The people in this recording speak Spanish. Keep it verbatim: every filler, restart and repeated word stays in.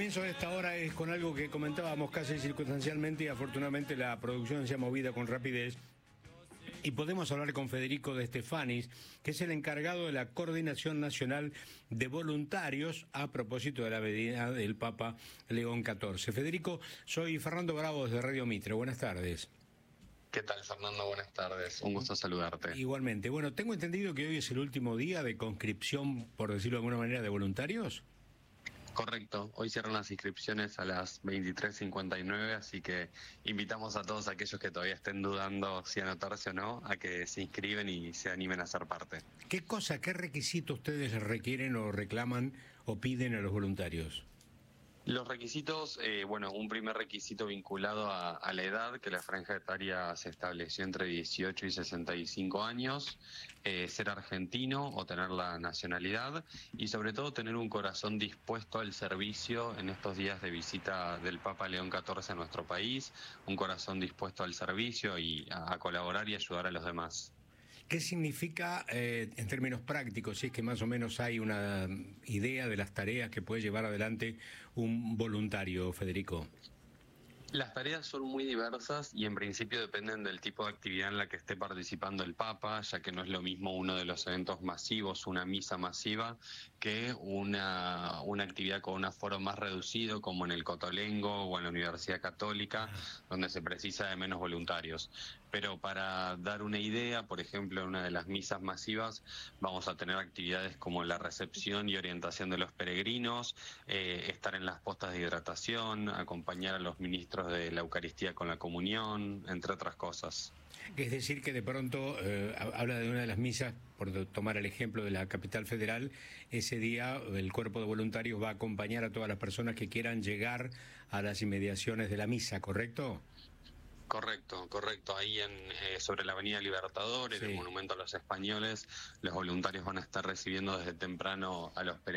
comienzo de esta hora es con algo que comentábamos casi circunstancialmente y afortunadamente la producción se ha movido con rapidez. Y podemos hablar con Federico de Estefanis, que es el encargado de la Coordinación Nacional de Voluntarios a propósito de la venida del Papa León catorce. Federico, soy Fernando Bravo desde Radio Mitre. Buenas tardes. ¿Qué tal, Fernando? Buenas tardes. Un gusto saludarte. Igualmente. Bueno, tengo entendido que hoy es el último día de conscripción, por decirlo de alguna manera, de voluntarios. Correcto, hoy cierran las inscripciones a las veintitrés cincuenta y nueve, así que invitamos a todos aquellos que todavía estén dudando si anotarse o no, a que se inscriben y se animen a ser parte. ¿Qué cosa, qué requisitos ustedes requieren o reclaman o piden a los voluntarios? Los requisitos, eh, bueno, un primer requisito vinculado a, a la edad, que la franja etaria se estableció entre dieciocho y sesenta y cinco años, eh, ser argentino o tener la nacionalidad y sobre todo tener un corazón dispuesto al servicio en estos días de visita del Papa León catorce a nuestro país, un corazón dispuesto al servicio y a, a colaborar y ayudar a los demás. ¿Qué significa eh, en términos prácticos, si es que más o menos hay una idea de las tareas que puede llevar adelante un voluntario, Federico? Las tareas son muy diversas y en principio dependen del tipo de actividad en la que esté participando el Papa, ya que no es lo mismo uno de los eventos masivos, una misa masiva, que una, una actividad con un aforo más reducido, como en el Cotolengo o en la Universidad Católica, donde se precisa de menos voluntarios. Pero para dar una idea, por ejemplo, en una de las misas masivas vamos a tener actividades como la recepción y orientación de los peregrinos, eh, estar en las postas de hidratación, acompañar a los ministros de la Eucaristía con la comunión, entre otras cosas. Es decir, que de pronto eh, habla de una de las misas, por tomar el ejemplo de la capital federal, ese día el cuerpo de voluntarios va a acompañar a todas las personas que quieran llegar a las inmediaciones de la misa, ¿correcto? Correcto, correcto. Ahí en eh, sobre la Avenida Libertadores, sí, el Monumento a los Españoles, los voluntarios van a estar recibiendo desde temprano a los peregrinos.